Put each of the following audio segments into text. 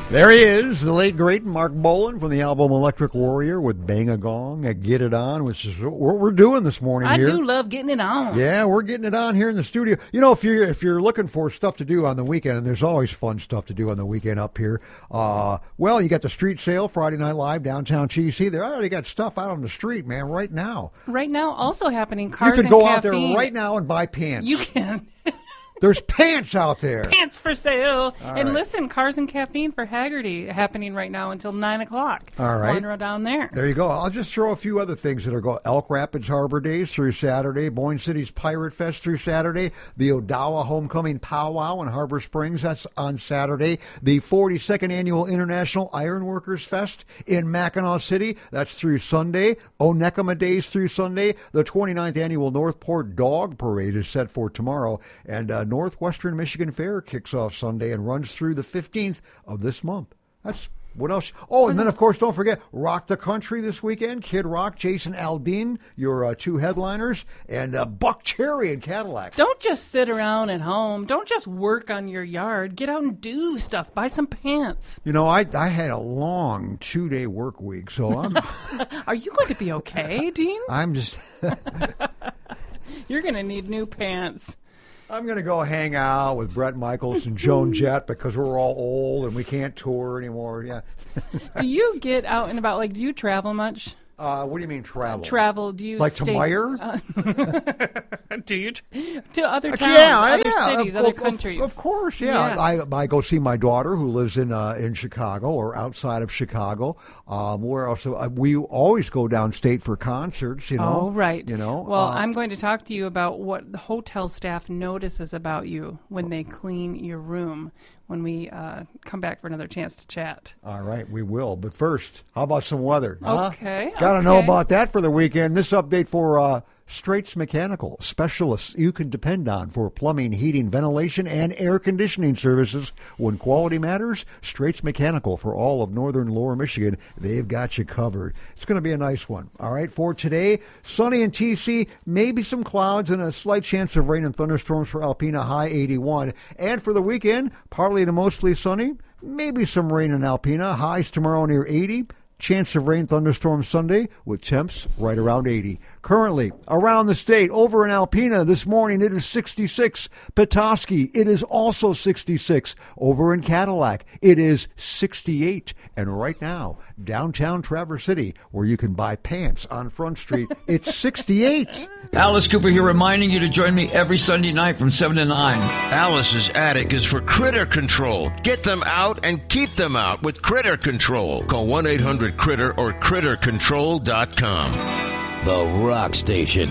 There he is, the late, great Mark Bolan from the album Electric Warrior with Bang a Gong at Get It On, which is what we're doing this morning here. I do love getting it on. Yeah, we're getting it on here in the studio. You know, if you're looking for stuff to do on the weekend, and there's always fun stuff to do on the weekend up here, well, you got the street sale, Friday Night Live, downtown GC. They already got stuff out on the street, man, right now. Right now, also happening, cars You and can go caffeine. out there right now and buy pants. You can. There's pants out there. Pants for sale. All and right. listen, Cars and Caffeine for Haggerty happening right now until 9 o'clock. All right. Wander down there. There you go. I'll just throw a few other things that are going. Elk Rapids Harbor Days through Saturday. Boyne City's Pirate Fest through Saturday. The Odawa Homecoming Powwow in Harbor Springs, that's on Saturday. The 42nd Annual International Ironworkers Fest in Mackinac City, that's through Sunday. Onekama Days through Sunday. The 29th Annual Northport Dog Parade is set for tomorrow. And Northwestern Michigan Fair kicks off Sunday and runs through the 15th of this month. That's what else? Oh, and then, of course, don't forget Rock the Country this weekend. Kid Rock, Jason Aldean, your two headliners, and Buck Cherry and Cadillac. Don't just sit around at home. Don't just work on your yard. Get out and do stuff. Buy some pants. You know, I had a long 2-day work week, so I'm... Are you going to be okay, Dean? I'm just... You're going to need new pants. I'm going to go hang out with Bret Michaels and Joan Jett because we're all old and we can't tour anymore. Yeah. Do you get out and about? Like, do you travel much? What do you mean travel? Travel. Do you like stay, to Meyer? Do you to other towns, other cities, other countries? Of course, yeah. I go see my daughter who lives in Chicago or outside of Chicago. Where else? We always go downstate for concerts. You know. Oh, right. You know. Well, I'm going to talk to you about what the hotel staff notices about you when they clean your room. When we come back for another chance to chat. All right, we will. But first, how about some weather? Okay. Got to know about that for the weekend. This update for Straits Mechanical, specialists you can depend on for plumbing, heating, ventilation, and air conditioning services. When quality matters, Straits Mechanical for all of northern Lower Michigan, they've got you covered. It's going to be a nice one. All right, for today, sunny in TC, maybe some clouds and a slight chance of rain and thunderstorms for Alpena, high 81. And for the weekend, partly to mostly sunny, maybe some rain in Alpena, highs tomorrow near 80. Chance of rain, thunderstorms Sunday with temps right around 80. Currently, around the state, over in Alpena this morning, it is 66. Petoskey, it is also 66. Over in Cadillac, it is 68. And right now, downtown Traverse City, where you can buy pants on Front Street, it's 68. Alice Cooper here, reminding you to join me every Sunday night from 7 to 9. Alice's attic is for critter control. Get them out and keep them out with Critter Control. Call 1-800-CRITTER or CritterControl.com. The Rock Station,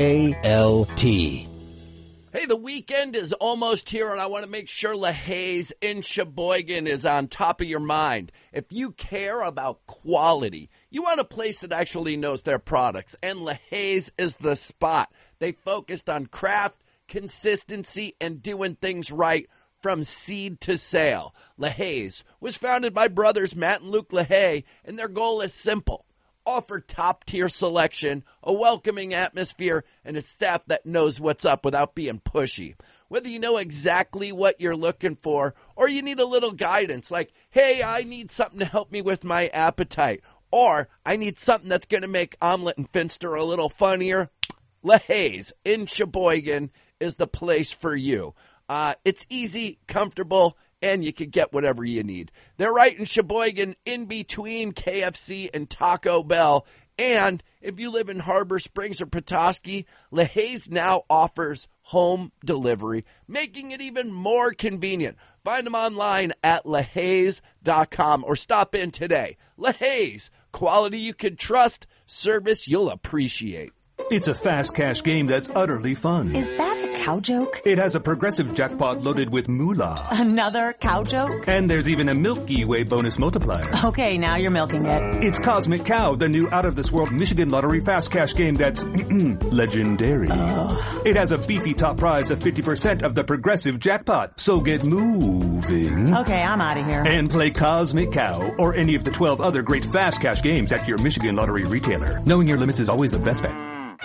KLT. Hey, the weekend is almost here, and I want to make sure LaHaye's in Sheboygan is on top of your mind. If you care about quality, you want a place that actually knows their products, and LaHaye's is the spot. They focused on craft, consistency, and doing things right from seed to sale. LaHaye's was founded by brothers Matt and Luke LaHaye, and their goal is simple. Offer top-tier selection, a welcoming atmosphere, and a staff that knows what's up without being pushy. Whether you know exactly what you're looking for or you need a little guidance like, hey, I need something to help me with my appetite, or I need something that's going to make omelet and finster a little funnier, LaHaye's in Sheboygan is the place for you. It's easy, comfortable, and you can get whatever you need. They're right in Sheboygan, in between KFC and Taco Bell. And if you live in Harbor Springs or Petoskey, LaHaye's now offers home delivery, making it even more convenient. Find them online at LaHaye's.com or stop in today. LaHaye's, quality you can trust, service you'll appreciate. It's a fast cash game that's utterly fun. Is that a cow joke? It has a progressive jackpot loaded with moolah. Another cow joke? And there's even a Milky Way bonus multiplier. Okay, now you're milking it. It's Cosmic Cow, the new out-of-this-world Michigan Lottery fast cash game that's legendary. It has a beefy top prize of 50% of the progressive jackpot. So get moving. Okay, I'm out of here. And play Cosmic Cow or any of the 12 other great fast cash games at your Michigan Lottery retailer. Knowing your limits is always the best bet.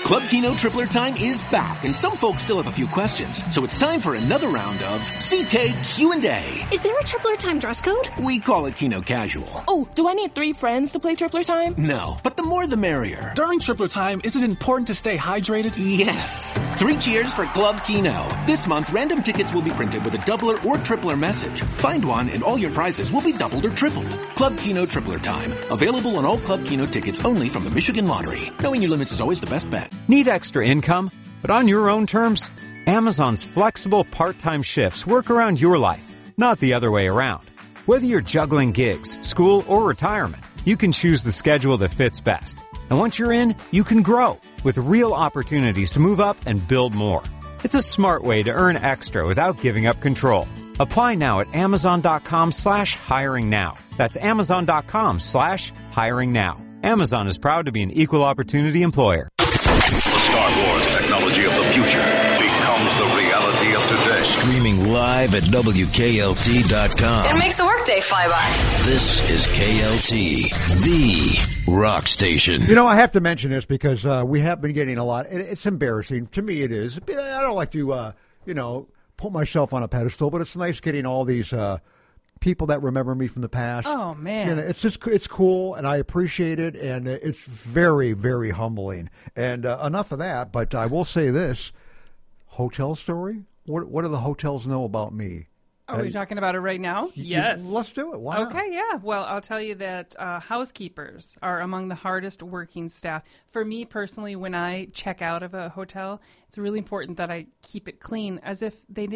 Club Kino Tripler Time is back, and some folks still have a few questions. So it's time for another round of CK Q&A. Is there a Tripler Time dress code? We call it Kino Casual. Oh, do I need 3 friends to play Tripler Time? No, but the more the merrier. During Tripler Time, is it important to stay hydrated? Yes. 3 cheers for Club Kino. This month, random tickets will be printed with a doubler or tripler message. Find one and all your prizes will be doubled or tripled. Club Kino Tripler Time. Available on all Club Kino tickets only from the Michigan Lottery. Knowing your limits is always the best bet. Need extra income, but on your own terms? Amazon's flexible part-time shifts work around your life, not the other way around. Whether you're juggling gigs, school, or retirement, you can choose the schedule that fits best. And once you're in, you can grow with real opportunities to move up and build more. It's a smart way to earn extra without giving up control. Apply now at Amazon.com/hiring now. That's Amazon.com/hiring now. Amazon is proud to be an equal opportunity employer. The Star Wars technology of the future becomes the reality of today. Streaming live at WKLT.com. It makes the workday fly by. This is KLT, the rock station. You know, I have to mention this because we have been getting a lot. It's embarrassing. To me, it is. I don't like to, put myself on a pedestal, but it's nice getting all these people that remember me from the past. Oh, man. You know, it's cool, and I appreciate it, and it's very, very humbling. And enough of that, but I will say this. Hotel story? What do the hotels know about me? Are we talking about it right now? Yes. Let's do it. Why not? Okay, yeah. Well, I'll tell you that housekeepers are among the hardest working staff. For me personally, when I check out of a hotel, it's really important that I keep it clean as if they didn't